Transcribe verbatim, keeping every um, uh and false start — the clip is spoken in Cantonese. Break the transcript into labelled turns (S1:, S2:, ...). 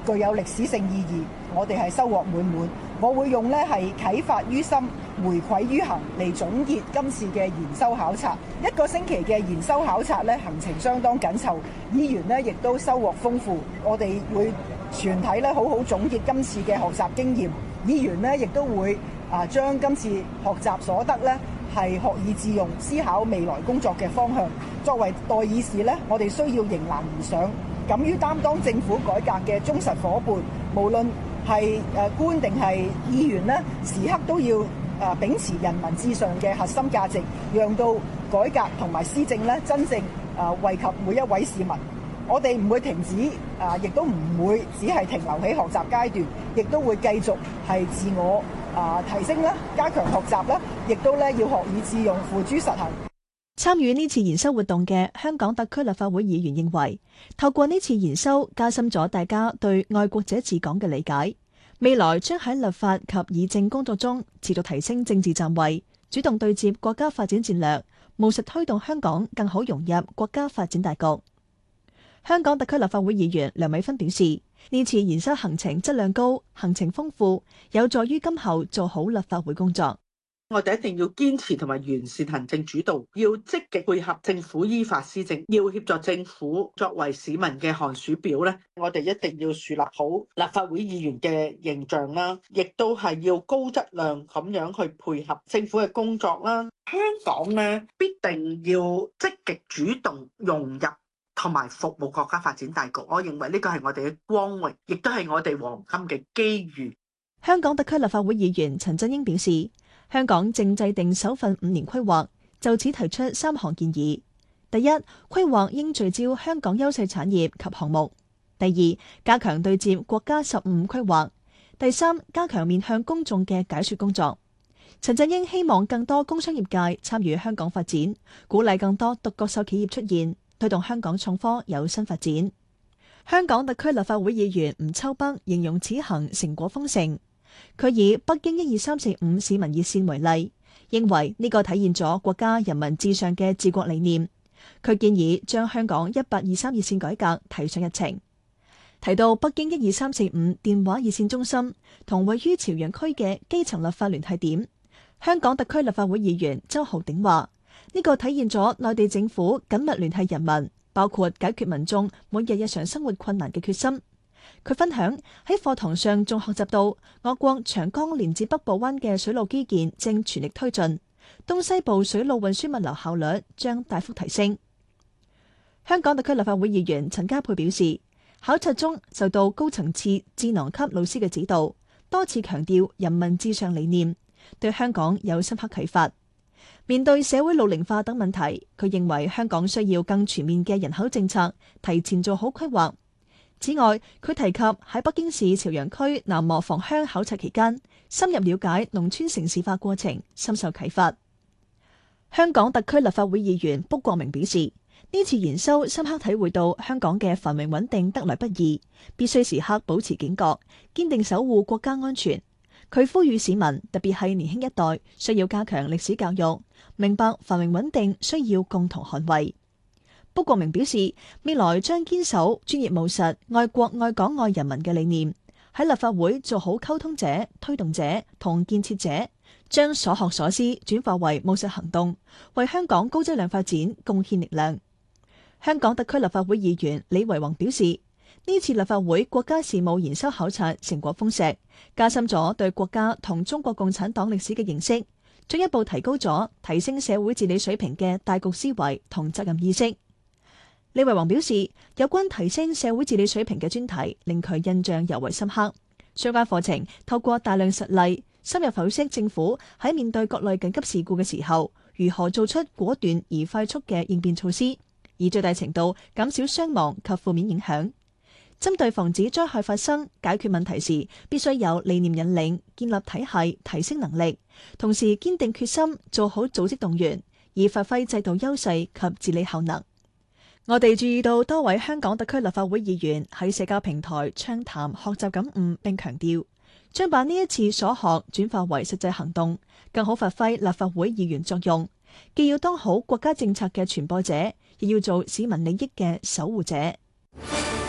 S1: 具有歷史性意義，我哋係收穫滿滿。我會用呢係啟發於心，回饋於行嚟總結今次嘅研修考察。一個星期嘅研修考察呢，行程相當緊湊，議員呢亦都收穫豐富。我哋會全體呢好好總結今次嘅學習經驗，議員呢亦都會啊將今次學習所得呢係學以致用，思考未來工作嘅方向。作為代議士呢，我哋需要迎難而上，敢於擔當政府改革嘅忠實夥伴，無論係誒官定係議員呢，時刻都要誒秉持人民至上嘅核心價值，讓到改革同埋施政呢真正誒惠及每一位市民。我哋唔會停止，啊，亦都唔會只係停留喺學習階段，亦都會繼續係自我啊提升啦，加強學習啦，亦都咧要學以致用，付諸實行。
S2: 參與呢次研修活動嘅香港特區立法會議員認為，透過呢次研修加深咗大家對愛國者治港嘅理解，未來將喺立法及議政工作中持續提升政治站位，主動對接國家發展戰略，務實推動香港更好融入國家發展大局。香港特區立法會議員梁美芬表示，呢次研修行程質量高，行程豐富，有助於今後做好立法會工作。
S3: 我哋一定要堅持同埋完善行政主導，要積極配合政府依法施政，要協助政府作為市民嘅寒暑表咧。我哋一定要樹立好立法會議員嘅形象啦，亦都係要高質量咁樣去配合政府嘅工作啦。香港咧必定要積極主動融入同埋服務國家發展大局，我認為呢個係我哋嘅光榮，亦都係我哋黃金嘅機遇。
S2: 香港特區立法會議員陳振英表示，香港正制定首份五年規劃，就此提出三項建議。第一，規劃應聚焦香港優勢產業及項目；第二，加強對接國家十五規劃；第三，加強面向公眾嘅解說工作。陳振英希望更多工商業界參與香港發展，鼓勵更多獨角獸企業出現，推動香港創科有新發展。香港特區立法會議員吳秋北形容此行成果豐盛，佢以北京一二三四五市民熱線為例，認為呢個體現咗國家人民至上嘅治國理念。佢建議將香港一八二三熱線改革提上日程。提到北京一二三四五電話熱線中心同位於朝陽區嘅基層立法聯繫點，香港特區立法會議員周浩鼎話：呢個體現咗內地政府緊密聯繫人民，包括解決民眾每日日常生活困難嘅決心。佢分享喺課堂上仲學習到，我國長江連接北部灣嘅水路基建正全力推進，東西部水路運輸物流效率將大幅提升。香港特區立法會議員陳家珮表示，考察中受到高層次智囊級老師嘅指導，多次強調人民至上理念，對香港有深刻啟發。面對社會老齡化等問題，佢認為香港需要更全面嘅人口政策，提前做好規劃。此外，佢提及喺北京市朝陽區南磨房鄉考察期間，深入了解農村城市化過程，深受啟發。香港特區立法會議員卜國明表示，呢次研修深刻體會到香港嘅繁榮穩定得來不易，必須時刻保持警覺，堅定守護國家安全。佢呼籲市民，特別係年輕一代，需要加強歷史教育，明白繁榮穩定需要共同捍衛。卜國明表示，未來將堅守專業務實、愛國愛港愛人民嘅理念，喺立法會做好溝通者、推動者同建設者，將所學所思轉化為務實行動，為香港高質量發展貢獻力量。香港特區立法會議員李維宏表示，呢次立法會國家事務研修考察成果豐碩，加深咗對國家同中國共產黨歷史嘅認識，進一步提高咗提升社會治理水平嘅大局思維同責任意識。李維宏表示，有關提升社會治理水平嘅專題令佢印象尤為深刻。相關課程透過大量實例，深入剖析政府喺面對各類緊急事故嘅時候，如何做出果斷而快速嘅應變措施，以最大程度減少傷亡及負面影響。針對防止災害發生、解決問題時，必須有理念引領，建立體系，提升能力，同時堅定決心做好組織動員，以發揮制度優勢及治理效能。我哋注意到多位香港特區立法會議員喺社交平台暢談學習感悟，並強調將把呢一次所學轉化為實際行動，更好發揮立法會議員作用，既要當好國家政策嘅傳播者，亦要做市民利益嘅守護者。